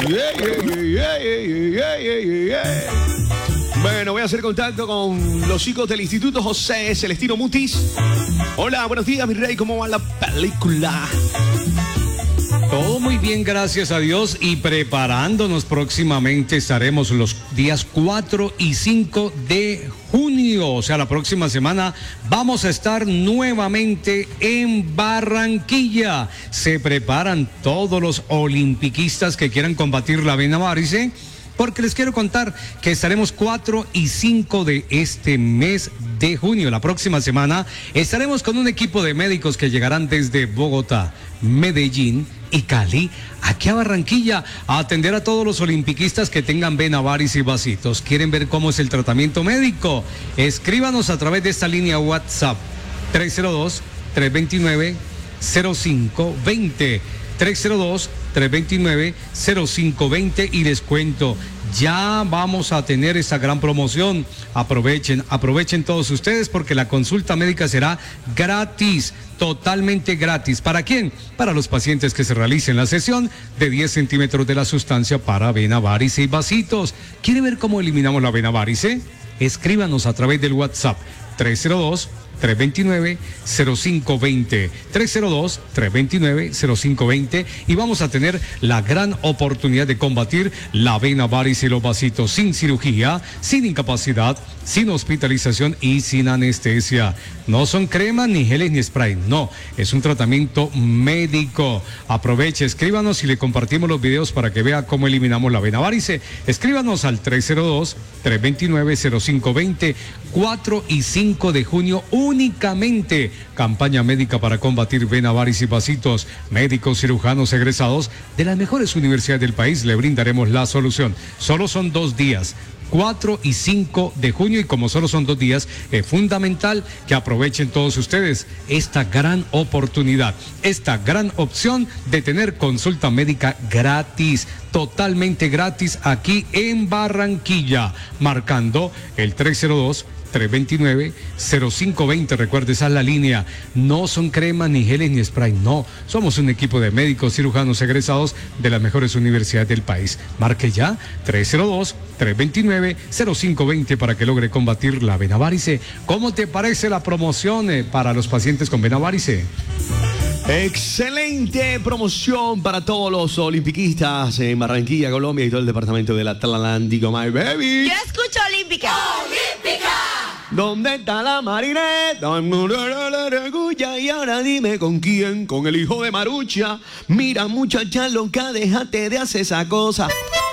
Bueno, voy a hacer contacto con los chicos del Instituto José Celestino Mutis. Hola, buenos días, mi rey. ¿Cómo va la película? Todo muy bien, gracias a Dios, y preparándonos próximamente. Estaremos los días 4 y 5 de junio, o sea, la próxima semana vamos a estar nuevamente en Barranquilla. Se preparan todos los olimpiquistas que quieran combatir la vena varice, porque les quiero contar que estaremos 4 y 5 de este mes de junio. La próxima semana estaremos con un equipo de médicos que llegarán desde Bogotá, Medellín y Cali, aquí a Barranquilla, a atender a todos los olimpiquistas que tengan vena varice y vasitos. ¿Quieren ver cómo es el tratamiento médico? Escríbanos a través de esta línea WhatsApp 302-329-0520. 302-329-0520 y les cuento, ya vamos a tener esa gran promoción. Aprovechen todos ustedes, porque la consulta médica será gratis, totalmente gratis. ¿Para quién? Para los pacientes que se realicen la sesión de 10 centímetros de la sustancia para vena varice y vasitos. ¿Quiere ver cómo eliminamos la vena varice? Escríbanos a través del WhatsApp 302-329-0520, 302-329-0520, y vamos a tener la gran oportunidad de combatir la vena varice y los vasitos sin cirugía, sin incapacidad, sin hospitalización y sin anestesia. No son cremas, ni geles, ni spray, no, es un tratamiento médico. Aproveche, escríbanos y le compartimos los videos para que vea cómo eliminamos la vena varice. Escríbanos al 302-329-0520, 4 y 5 de junio únicamente. Campaña médica para combatir vena varice y vasitos. Médicos cirujanos egresados de las mejores universidades del país le brindaremos la solución. Solo son 2 días, 4 y 5 de junio, y como solo son 2 días, es fundamental que aprovechen todos ustedes esta gran oportunidad, esta gran opción de tener consulta médica gratis, totalmente gratis, aquí en Barranquilla, marcando el 302-329-0520. Recuerde, esa es la línea. No son cremas, ni geles, ni spray, no. Somos un equipo de médicos cirujanos egresados de las mejores universidades del país. Marque ya 302-329-0520 para que logre combatir la vena varice. ¿Cómo te parece la promoción para los pacientes con vena varice? Excelente promoción para todos los olimpiquistas en Barranquilla, Colombia y todo el departamento del Atlántico, my baby. Yo escucho Olímpica. ¡Olímpica! ¿Dónde está la marineta? Y ahora dime con quién, con el hijo de Marucha. Mira, muchacha loca, déjate de hacer esa cosa.